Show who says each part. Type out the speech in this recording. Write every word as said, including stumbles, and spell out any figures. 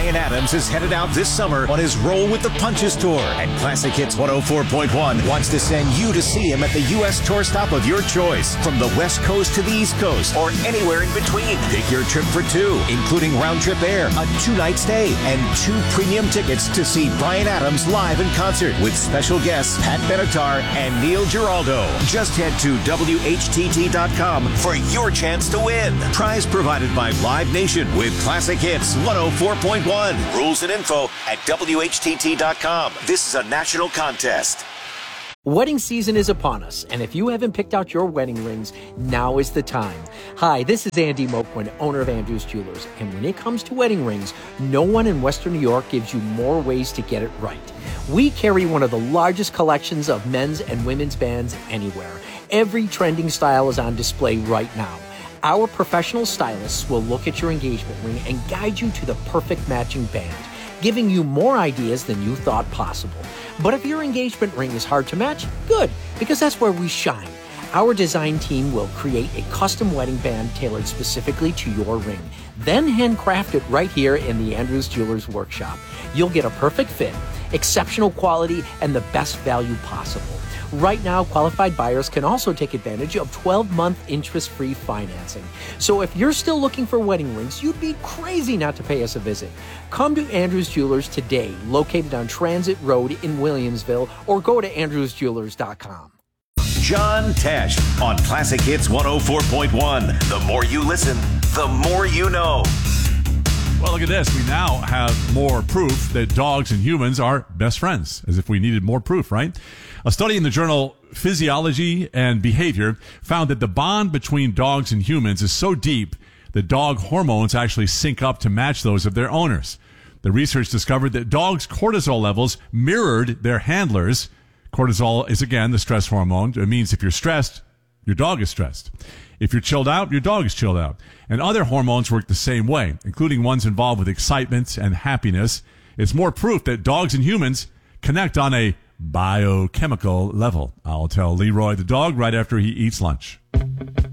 Speaker 1: Bryan Adams is headed out this summer on his Roll with the Punches tour, and Classic Hits one oh four point one wants to send you to see him at the U S tour stop of your choice, from the West Coast to the East Coast, or anywhere in between. Pick your trip for two, including round-trip air, a two-night stay, and two premium tickets to see Bryan Adams live in concert with special guests Pat Benatar and Neil Giraldo. Just head to W H T T dot com for your chance to win. Prize provided by Live Nation with Classic Hits one oh four point one. Rules and info at W H T T dot com. This is a national contest.
Speaker 2: Wedding season is upon us, and if you haven't picked out your wedding rings, now is the time. Hi, this is Andy Moquin, owner of Andrews Jewelers, and when it comes to wedding rings, no one in Western New York gives you more ways to get it right. We carry one of the largest collections of men's and women's bands anywhere. Every trending style is on display right now. Our professional stylists will look at your engagement ring and guide you to the perfect matching band, giving you more ideas than you thought possible. But if your engagement ring is hard to match, good, because that's where we shine. Our design team will create a custom wedding band tailored specifically to your ring, then handcraft it right here in the Andrews Jewelers workshop. You'll get a perfect fit, exceptional quality, and the best value possible. Right now, qualified buyers can also take advantage of twelve-month interest-free financing. So if you're still looking for wedding rings, you'd be crazy not to pay us a visit. Come to Andrews Jewelers today, located on Transit Road in Williamsville, or go to andrews jewelers dot com.
Speaker 1: John Tesh on Classic Hits one oh four point one. The more you listen, the more you know.
Speaker 3: Well, look at this. We now have more proof that dogs and humans are best friends, as if we needed more proof, right? A study in the journal Physiology and Behavior found that the bond between dogs and humans is so deep that dog hormones actually sync up to match those of their owners. The research discovered that dogs' cortisol levels mirrored their handlers'. Cortisol is, again, the stress hormone. It means if you're stressed, your dog is stressed. If you're chilled out, your dog is chilled out. And other hormones work the same way, including ones involved with excitement and happiness. It's more proof that dogs and humans connect on a biochemical level. I'll tell Leroy the dog right after he eats lunch.